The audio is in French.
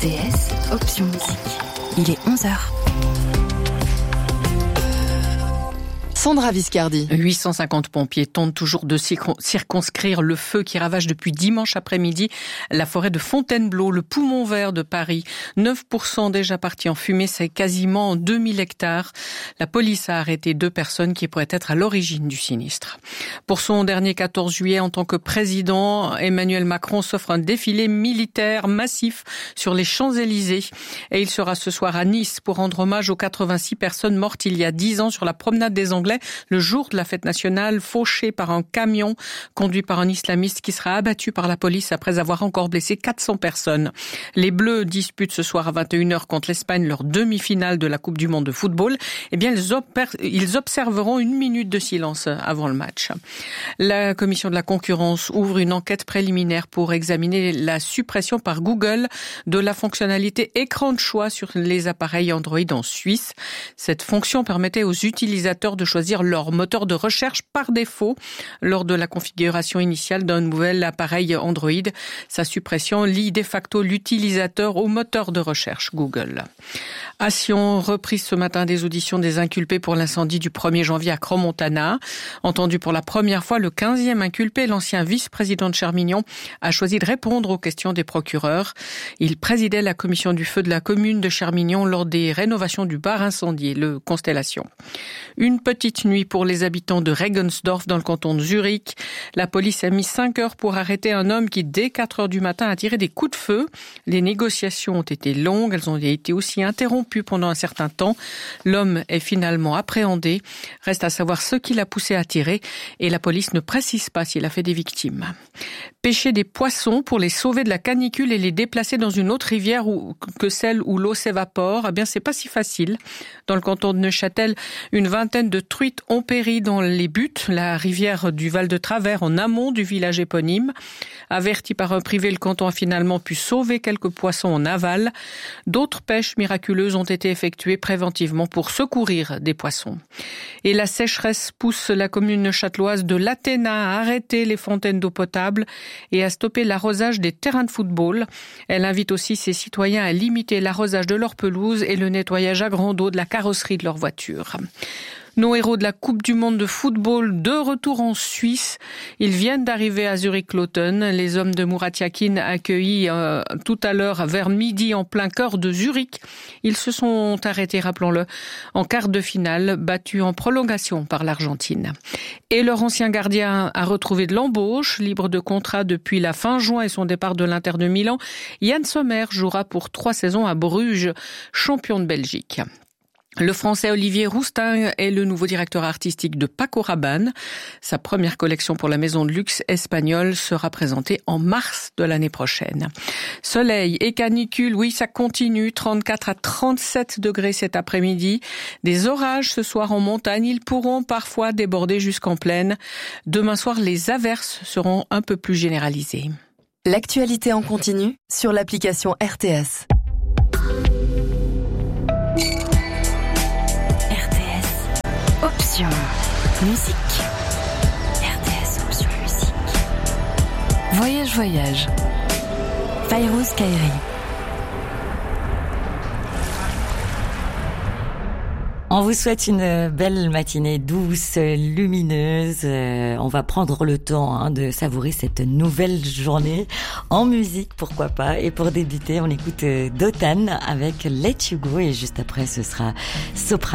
RTS, option musique. Il est 11h. Sandra Viscardi. 850 pompiers tentent toujours de circonscrire le feu qui ravage depuis dimanche après-midi la forêt de Fontainebleau, le poumon vert de Paris. 9% déjà partis en fumée, c'est quasiment 2000 hectares. La police a arrêté 2 personnes qui pourraient être à l'origine du sinistre. Pour son dernier 14 juillet en tant que président, Emmanuel Macron s'offre un défilé militaire massif sur les Champs-Élysées. Et il sera ce soir à Nice pour rendre hommage aux 86 personnes mortes il y a 10 ans sur la promenade des Anglais, le jour de la fête nationale, fauché par un camion conduit par un islamiste qui sera abattu par la police après avoir encore blessé 400 personnes. Les Bleus disputent ce soir à 21h contre l'Espagne leur demi-finale de la Coupe du Monde de football. Eh bien, ils observeront 1 minute de silence avant le match. La commission de la concurrence ouvre une enquête préliminaire pour examiner la suppression par Google de la fonctionnalité écran de choix sur les appareils Android en Suisse. Cette fonction permettait aux utilisateurs de choisir leur moteur de recherche par défaut lors de la configuration initiale d'un nouvel appareil Android. Sa suppression lie de facto l'utilisateur au moteur de recherche Google. À Sion, reprise ce matin des auditions des inculpés pour l'incendie du 1er janvier à Crans-Montana. Entendu pour la première fois, le 15e inculpé, l'ancien vice-président de Chermignon, a choisi de répondre aux questions des procureurs. Il présidait la commission du feu de la commune de Chermignon lors des rénovations du bar incendié, le Constellation. Une petite nuit pour les habitants de Regensdorf dans le canton de Zurich. La police a mis 5 heures pour arrêter un homme qui, dès 4 heures du matin, a tiré des coups de feu. Les négociations ont été longues, elles ont été aussi interrompues pendant un certain temps. L'homme est finalement appréhendé. Reste à savoir ce qui l'a poussé à tirer et la police ne précise pas s'il a fait des victimes. Pêcher des poissons pour les sauver de la canicule et les déplacer dans une autre rivière que celle où l'eau s'évapore, eh bien c'est pas si facile. Dans le canton de Neuchâtel, une vingtaine de truites ont péri dans les buttes, la rivière du Val de Travers en amont du village éponyme. Averti par un privé, le canton a finalement pu sauver quelques poissons en aval. D'autres pêches miraculeuses ont été effectuées préventivement pour secourir des poissons. Et la sécheresse pousse la commune neuchâteloise de l'Athéna à arrêter les fontaines d'eau potable et à stopper l'arrosage des terrains de football. Elle invite aussi ses citoyens à limiter l'arrosage de leurs pelouses et le nettoyage à grande eau de la carrosserie de leur voiture. Nos héros de la Coupe du Monde de football, de retour en Suisse. Ils viennent d'arriver à Zurich-Kloten. Les hommes de Murat Yakin accueillis tout à l'heure vers midi en plein cœur de Zurich. Ils se sont arrêtés, rappelons-le, en quart de finale, battus en prolongation par l'Argentine. Et leur ancien gardien a retrouvé de l'embauche, libre de contrat depuis la fin juin et son départ de l'Inter de Milan. Yann Sommer jouera pour 3 saisons à Bruges, champion de Belgique. Le Français Olivier Rousteing est le nouveau directeur artistique de Paco Rabanne. Sa première collection pour la maison de luxe espagnole sera présentée en mars de l'année prochaine. Soleil et canicule, oui, ça continue. 34 à 37 degrés cet après-midi. Des orages ce soir en montagne. Ils pourront parfois déborder jusqu'en plaine. Demain soir, les averses seront un peu plus généralisées. L'actualité en continu sur l'application RTS. Option musique. RTS option musique. Voyage. Fayrouz Kairi. On vous souhaite une belle matinée douce, lumineuse. On va prendre le temps de savourer cette nouvelle journée en musique, pourquoi pas. Et pour débuter, on écoute Dotan avec Let You Go et juste après, ce sera Soprano.